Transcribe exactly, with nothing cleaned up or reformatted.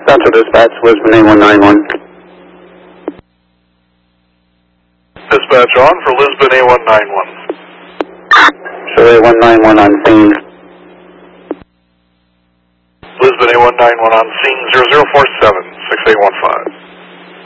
Central Dispatch, Lisbon A one nine one. Dispatch on for Lisbon A one nine one. Show A one nine one on scene. Lisbon A one nine one on scene, zero zero four seven, six eight one five.